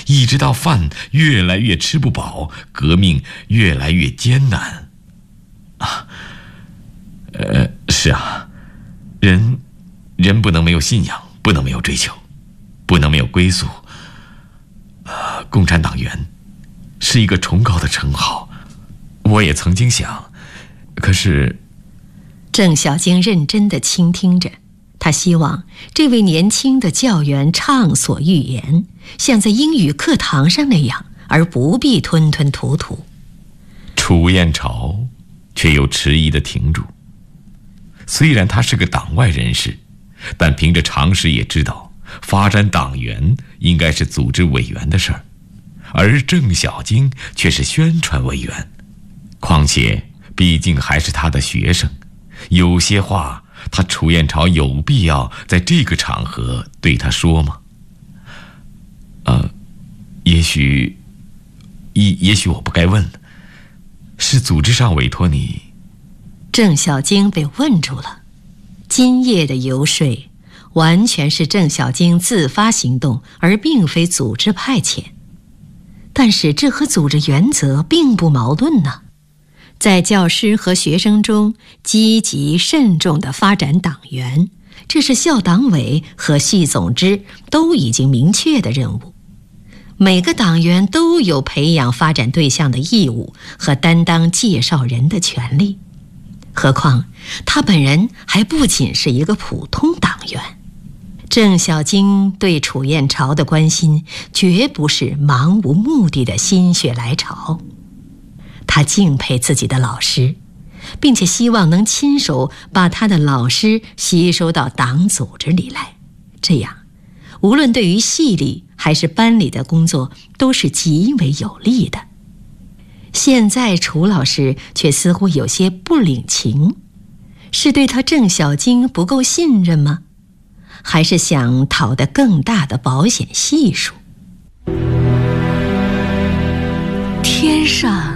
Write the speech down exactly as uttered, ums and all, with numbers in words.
一直到饭越来越吃不饱，革命越来越艰难。啊，呃，是啊，人，人不能没有信仰，不能没有追求，不能没有归宿。呃，共产党员是一个崇高的称号，我也曾经想，可是…… 郑小京认真地倾听着，他希望这位年轻的教员畅所欲言，像在英语课堂上那样，而不必吞吞吐吐。 楚燕朝却又迟疑地停住。虽然他是个党外人士，但凭着常识也知道，发展党员应该是组织委员的事儿，而郑小京却是宣传委员。况且毕竟还是他的学生，有些话他楚燕朝有必要在这个场合对他说吗？呃，也许也也许我不该问，是组织上委托你。 郑小京被问住了。今夜的游说完全是郑小京自发行动，而并非组织派遣。但是这和组织原则并不矛盾呢。在教师和学生中积极慎重地发展党员，这是校党委和系总支都已经明确的任务。每个党员都有培养发展对象的义务和担当介绍人的权利。何况他本人还不仅是一个普通党员。郑小京对楚燕朝的关心绝不是盲无目的的心血来潮。他敬佩自己的老师，并且希望能亲手把他的老师吸收到党组织里来，这样无论对于系里还是班里的工作都是极为有利的。现在楚老师却似乎有些不领情，是对他郑小京不够信任吗？还是想讨得更大的保险系数？天上